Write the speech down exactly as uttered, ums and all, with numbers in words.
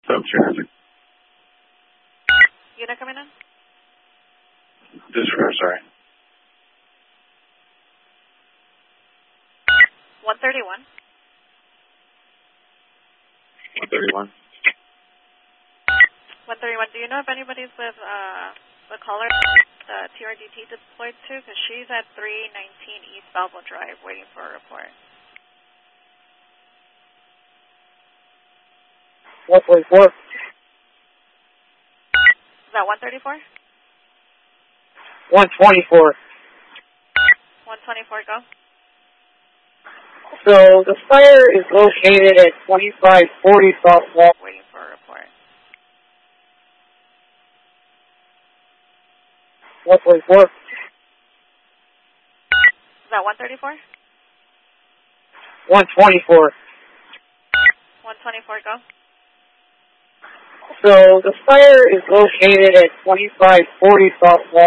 Sub-transit. Unit coming in? Disregard, sorry. one thirty-one. one thirty-one. one thirty-one. Do you know if anybody's with uh, the caller the T R D T deployed to? Because she's at three nineteen East Balboa Drive waiting for a report. one forty-four. Is that one thirty-four? one twenty-four. one twenty-four, go. So the fire is located at twenty-five forty South Wall. Waiting for a report. one forty-four. Is that one thirty-four? one twenty-four. one twenty-four, go. So the fire is located at twenty-five forty South Wall.